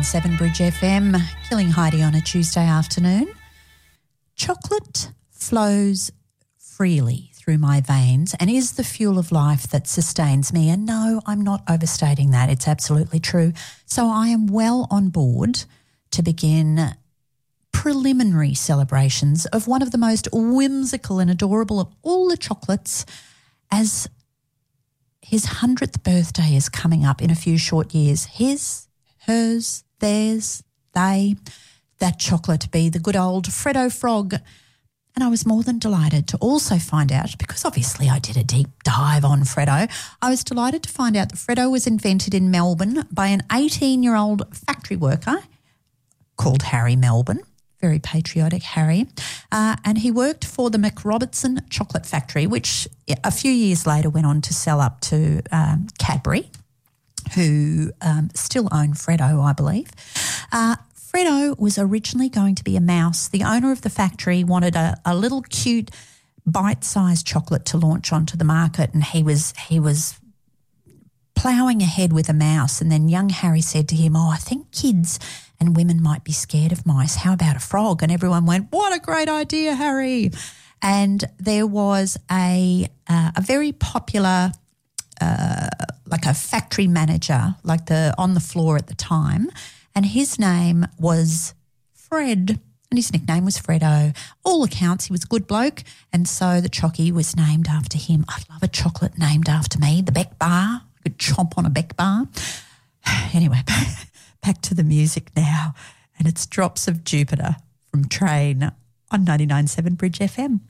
99.7 Bridge FM, Killing Heidi on a Tuesday afternoon. Chocolate flows freely through my veins and is the fuel of life that sustains me. And no, I'm not overstating that. It's absolutely true. So I am well on board to begin preliminary celebrations of one of the most whimsical and adorable of all the chocolates, as his 100th birthday is coming up in a few short years. His, hers, theirs, they, that chocolate be the good old Freddo Frog. And I was more than delighted to also find out, because obviously I did a deep dive on Freddo, I was delighted to find out that Freddo was invented in Melbourne by an 18-year-old factory worker called Harry Melbourne. Very patriotic Harry, and he worked for the McRobertson Chocolate Factory, which a few years later went on to sell up to Cadbury, who still own Freddo, I believe. Freddo was originally going to be a mouse. The owner of the factory wanted a little cute bite-sized chocolate to launch onto the market, and he was ploughing ahead with a mouse, and then young Harry said to him, I think kids and women might be scared of mice. How about a frog? And everyone went, what a great idea, Harry. And there was a very popular, like a factory manager, like on the floor at the time, and his name was Fred, and his nickname was Freddo. All accounts, he was a good bloke, and so the chocky was named after him. I'd love a chocolate named after me, the Beck Bar. I could chomp on a Beck Bar. Anyway, back to the music now, and it's Drops of Jupiter from Train on 99.7 Bridge FM.